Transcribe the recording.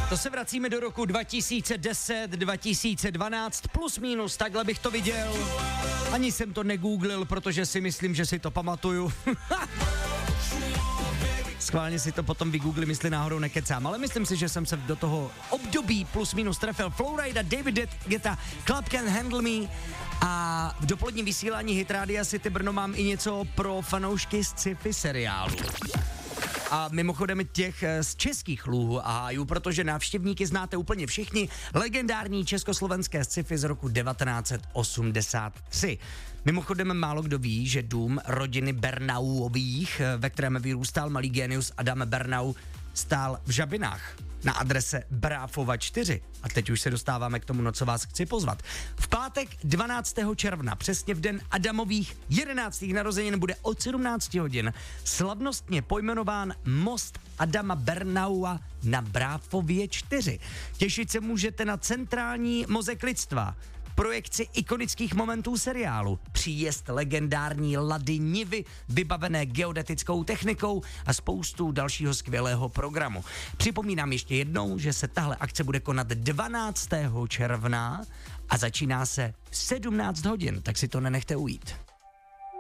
To se vracíme do roku 2010, 2012, plus minus, takhle bych to viděl. Ani jsem to negooglil, protože si myslím, že si to pamatuju. Schválně si to potom vygooglím, jestli náhodou nekecám, ale myslím si, že jsem se do toho období plus minus trefil. Flowrida, David Guetta, Club Can't Handle Me a v dopoledním vysílání Hit Rádia City Brno mám i něco pro fanoušky sci-fi seriálu. A mimochodem těch z českých lůh a hájů, protože návštěvníky znáte úplně všichni, legendární československé sci-fi z roku 1983. Mimochodem málo kdo ví, že dům rodiny Bernauových, ve kterém vyrůstal malý génius Adam Bernau, stál v Žabinách na adrese Bráfova 4. A teď už se dostáváme k tomu, na co vás chci pozvat. V pátek 12. června, přesně v den Adamových 11. narozenin, bude od 17 hodin slavnostně pojmenován most Adama Bernaua na Bráfově 4. Těšit se můžete na centrální mozek lidstva, projekci ikonických momentů seriálu, příjezd legendární Lady Nivy, vybavené geodetickou technikou a spoustu dalšího skvělého programu. Připomínám ještě jednou, že se tahle akce bude konat 12. června a začíná se v 17 hodin, tak si to nenechte ujít.